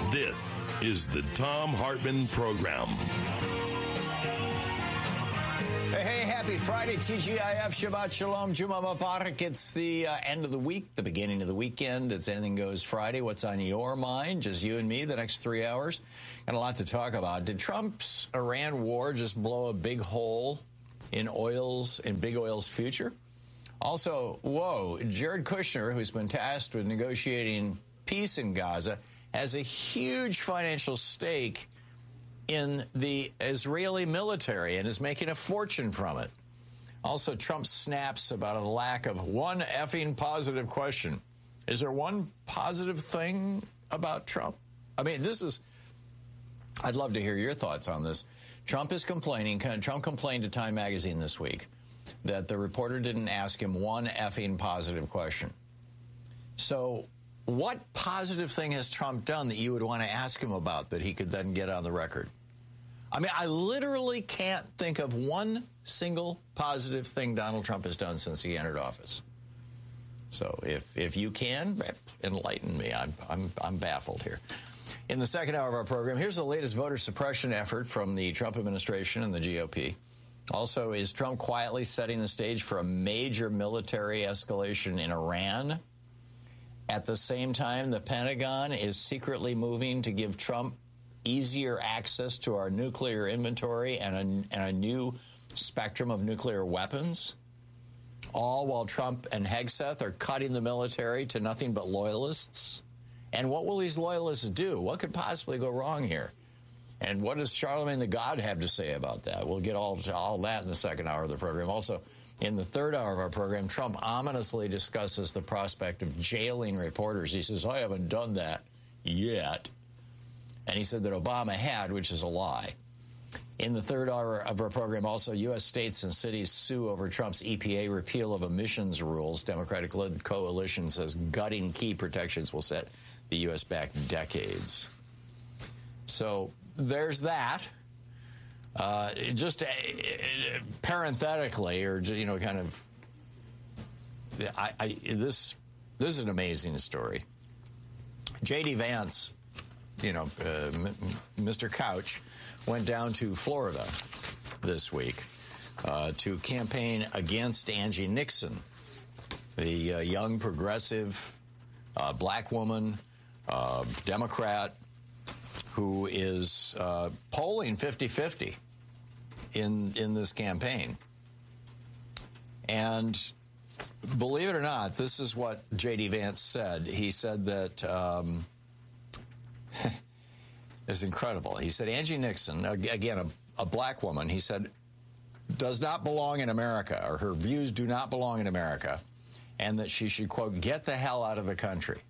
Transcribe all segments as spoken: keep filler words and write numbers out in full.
This is the Thom Hartmann Program. Hey, hey, happy Friday, T G I F, Shabbat Shalom, Juma Mubarak. It's the uh, end of the week, the beginning of the weekend. It's Anything Goes Friday. What's on your mind? Just you and me the next three hours. Got a lot to talk about. Did Trump's Iran war just blow a big hole in oil's, in big oil's future? Also, whoa, Jared Kushner, who's been tasked with negotiating peace in Gaza, has a huge financial stake in the Israeli military and is making a fortune from it. Also, Trump snaps about a lack of one effing positive question. Is there one positive thing about Trump? I mean, this is, I'd love to hear your thoughts on this. Trump is complaining, Trump complained to Time Magazine this week that the reporter didn't ask him one effing positive question. So what positive thing has Trump done that you would want to ask him about that he could then get on the record? I mean, I literally can't think of one single positive thing Donald Trump has done since he entered office. So if if you can, enlighten me. I'm I'm I'm baffled here. In the second hour of our program, here's the latest voter suppression effort from the Trump administration and the G O P. Also, is Trump quietly setting the stage for a major military escalation in Iran? At the same time, the Pentagon is secretly moving to give Trump easier access to our nuclear inventory and a, and a new spectrum of nuclear weapons, all while Trump and Hegseth are cutting the military to nothing but loyalists. And what will these loyalists do? What could possibly go wrong here? And what does Charlemagne the God have to say about that? We'll get all to all that in the second hour of the program. Also, in the third hour of our program, Trump ominously discusses the prospect of jailing reporters. He says, I haven't done that yet. And he said that Obama had, which is a lie. In the third hour of our program, also, U S states and cities sue over Trump's E P A repeal of emissions rules. Democratic-led coalition says gutting key protections will set the U S back decades. So there's that. Uh, just uh, parenthetically, or, you know, kind of, I, I, this, this is an amazing story. J D Vance, you know, uh, Mister Couch, went down to Florida this week uh, to campaign against Angie Nixon, the uh, young progressive uh, black woman, uh, Democrat, who is uh, polling fifty-fifty in in this campaign. And believe it or not, this is what J D Vance said. He said that um, it's incredible. He said Angie Nixon, again, a, a black woman, he said, does not belong in America, or her views do not belong in America, and that she should, quote, get the hell out of the country.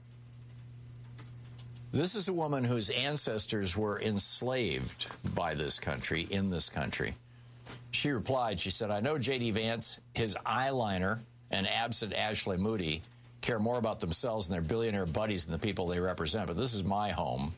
This is a woman whose ancestors were enslaved by this country, in this country. She replied, she said, I know J D Vance, his eyeliner, and absent Ashley Moody care more about themselves and their billionaire buddies than the people they represent, but this is my home.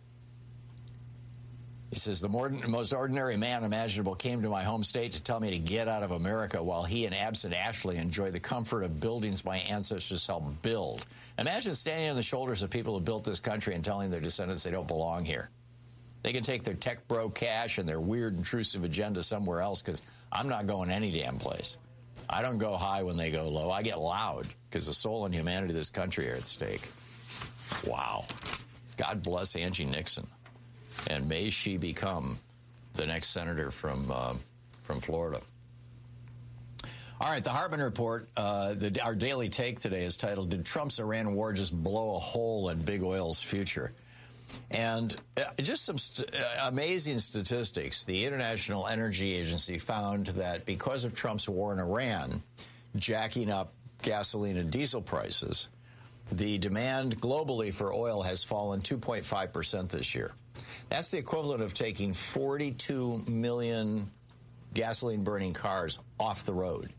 He says, the more, most ordinary man imaginable came to my home state to tell me to get out of America while he and absent Ashley enjoy the comfort of buildings my ancestors helped build. Imagine standing on the shoulders of people who built this country and telling their descendants they don't belong here. They can take their tech bro cash and their weird intrusive agenda somewhere else, because I'm not going any damn place. I don't go high when they go low. I get loud because the soul and humanity of this country are at stake. Wow. God bless Angie Nixon. And may she become the next senator from uh, from Florida. All right, the Hartmann Report, uh, the, our daily take today is titled, Did Trump's Iran war just blow a hole in big oil's future? And uh, just some st- uh, amazing statistics. The International Energy Agency found that because of Trump's war in Iran, jacking up gasoline and diesel prices, the demand globally for oil has fallen two point five percent this year. That's the equivalent of taking forty-two million gasoline-burning cars off the road.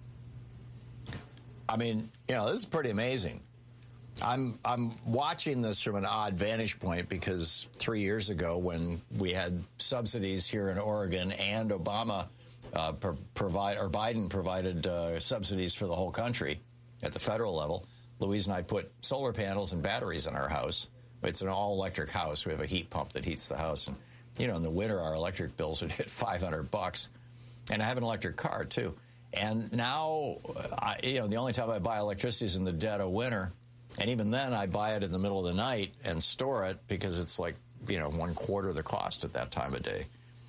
I mean, you know, this is pretty amazing. I'm I'm watching this from an odd vantage point because three years ago, when we had subsidies here in Oregon and Obama uh, pro- provide or Biden provided uh, subsidies for the whole country at the federal level, Louise and I put solar panels and batteries in our house. It's an all-electric house. We have a heat pump that heats the house. And, you know, in the winter, our electric bills would hit five hundred bucks. And I have an electric car, too. And now, I, you know, the only time I buy electricity is in the dead of winter. And even then, I buy it in the middle of the night and store it because it's like, you know, one quarter the cost at that time of day.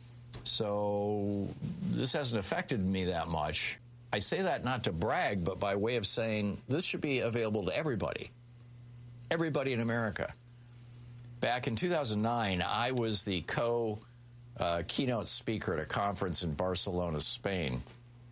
So this hasn't affected me that much. I say that not to brag, but by way of saying this should be available to everybody. Everybody in America. Back in two thousand nine, I was the co uh, keynote speaker at a conference in Barcelona, Spain,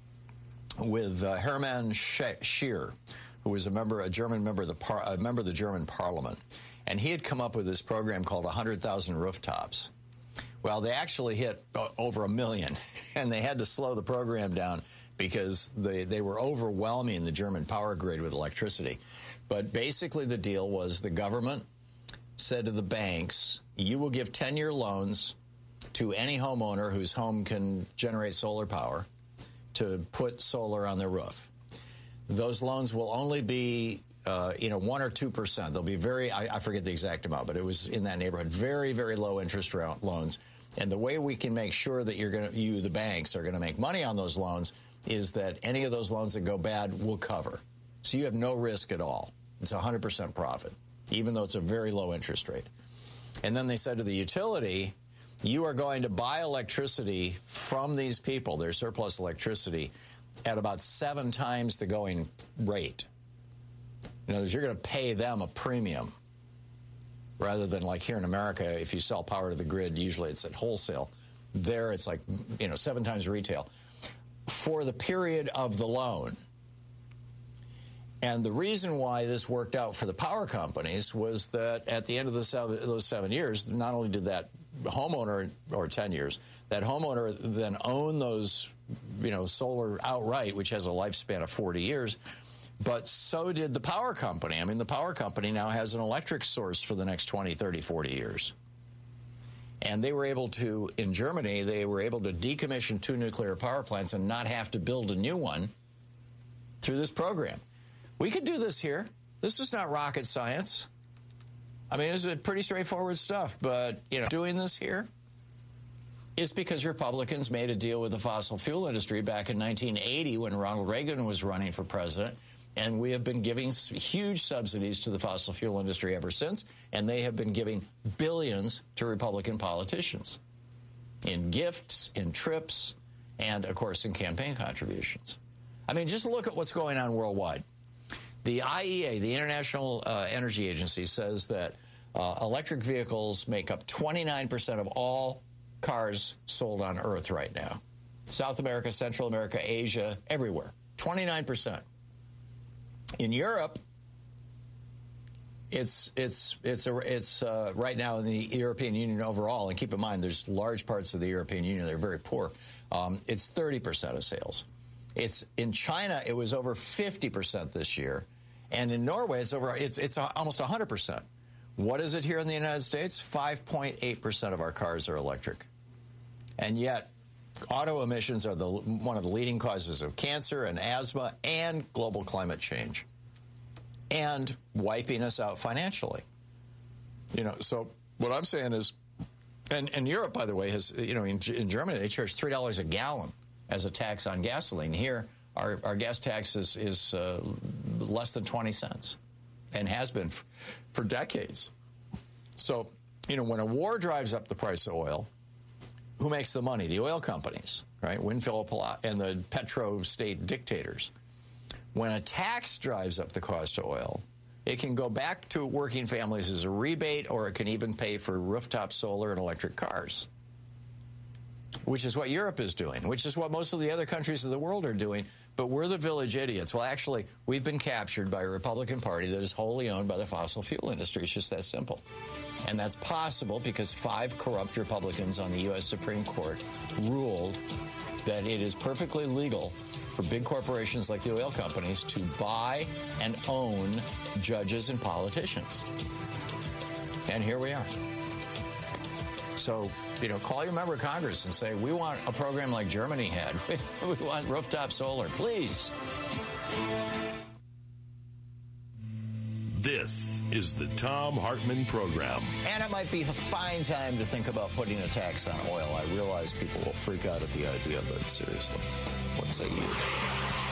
with uh, Hermann Scheer, who was a member, a German member of the par a member of the German Parliament, and he had come up with this program called one hundred thousand rooftops. Well, they actually hit uh, over a million, and they had to slow the program down because they they were overwhelming the German power grid with electricity. But basically, the deal was the government said to the banks, you will give ten-year loans to any homeowner whose home can generate solar power to put solar on their roof. Those loans will only be, uh, you know, one or two percent. They'll be very, I, I forget the exact amount, but it was in that neighborhood. Very, very low interest loans. And the way we can make sure that you're going to, you, the banks, are going to make money on those loans is that any of those loans that go bad will cover. So you have no risk at all. It's one hundred percent profit, even though it's a very low interest rate. And then they said to the utility, you are going to buy electricity from these people, their surplus electricity, at about seven times the going rate. In other words, you're going to pay them a premium rather than like here in America, if you sell power to the grid, usually it's at wholesale. There it's like, you know, seven times retail for the period of the loan. And the reason why this worked out for the power companies was that at the end of the seven, those seven years, not only did that homeowner, or ten years, that homeowner then own those, you know, solar outright, which has a lifespan of forty years, but so did the power company. I mean, the power company now has an electric source for the next twenty, thirty, forty years. And they were able to, in Germany, they were able to decommission two nuclear power plants and not have to build a new one through this program. We could do this here. This is not rocket science. I mean, it's pretty straightforward stuff, but, you know, doing this here is because Republicans made a deal with the fossil fuel industry back in nineteen eighty when Ronald Reagan was running for president, and we have been giving huge subsidies to the fossil fuel industry ever since, and they have been giving billions to Republican politicians in gifts, in trips, and, of course, in campaign contributions. I mean, just look at what's going on worldwide. The I E A, the International uh, Energy Agency, says that uh, electric vehicles make up twenty-nine percent of all cars sold on Earth right now. South America, Central America, Asia, everywhere. twenty-nine percent. In Europe, it's it's it's a, it's uh, right now in the European Union overall, and keep in mind there's large parts of the European Union that are very poor. Um, it's thirty percent of sales. It's in China, it was over fifty percent this year. And in Norway, it's over. It's it's almost one hundred percent. What is it here in the United States? five point eight percent of our cars are electric. And yet, auto emissions are the one of the leading causes of cancer and asthma and global climate change, and wiping us out financially. You know, so what I'm saying is, and, and Europe, by the way, has, you know, in, in Germany, they charge three dollars a gallon as a tax on gasoline. Here, our, our gas tax is, is uh, less than twenty cents and has been for, for decades. So, you know, when a war drives up the price of oil, who makes the money? The oil companies, right? Winfield and the petro-state dictators. When a tax drives up the cost of oil, it can go back to working families as a rebate, or it can even pay for rooftop solar and electric cars, which is what Europe is doing, which is what most of the other countries of the world are doing. But we're the village idiots. Well, actually, we've been captured by a Republican Party that is wholly owned by the fossil fuel industry. It's just that simple. And that's possible because five corrupt Republicans on the U S Supreme Court ruled that it is perfectly legal for big corporations like the oil companies to buy and own judges and politicians. And here we are. So, you know, call your member of Congress and say, we want a program like Germany had. We want rooftop solar, please. This is the Thom Hartmann Program. And it might be a fine time to think about putting a tax on oil. I realize people will freak out at the idea, but seriously, what say you?